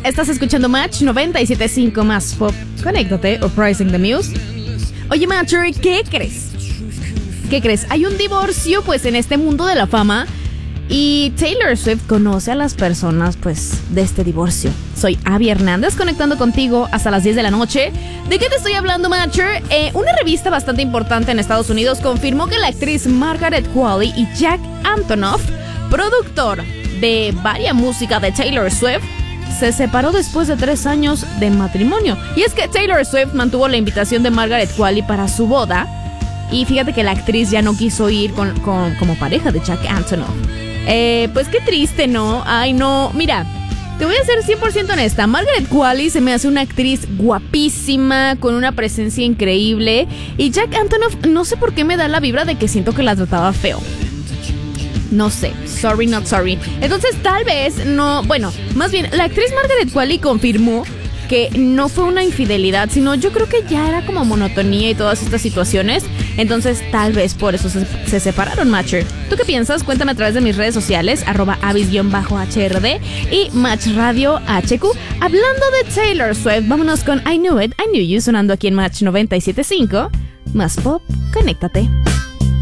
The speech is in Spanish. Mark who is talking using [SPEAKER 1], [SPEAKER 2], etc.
[SPEAKER 1] Estás escuchando Match 97.5 más pop. Conéctate o Pricing the Muse. Oye, Matcher, ¿qué crees? ¿Qué crees? Hay un divorcio, pues, en este mundo de la fama. Y Taylor Swift conoce a las personas, pues, de este divorcio. Soy Abby Hernández, conectando contigo hasta las 10 de la noche. ¿De qué te estoy hablando, Matcher? Una revista bastante importante en Estados Unidos confirmó que la actriz Margaret Qualley y Jack Antonoff, productor de varias música de Taylor Swift, se separó después de 3 años de matrimonio. Y es que Taylor Swift mantuvo la invitación de Margaret Qualley para su boda. Y fíjate que la actriz ya no quiso ir como pareja de Jack Antonoff. Pues qué triste, ¿no? Ay, no. Mira, te voy a ser 100% honesta. Margaret Qualley se me hace una actriz guapísima, con una presencia increíble. Y Jack Antonoff, no sé por qué me da la vibra de que siento que la trataba feo. No sé, sorry, not sorry. Entonces tal vez no, bueno, más bien la actriz Margaret Qualley confirmó que no fue una infidelidad, sino yo creo que ya era como monotonía y todas estas situaciones. Entonces tal vez por eso se separaron, Matcher. ¿Tú qué piensas? Cuéntame a través de mis redes sociales, @avis_hrd y Match Radio HQ. Hablando de Taylor Swift, vámonos con I Knew It, I Knew You, sonando aquí en Match 97.5. Más pop, conéctate.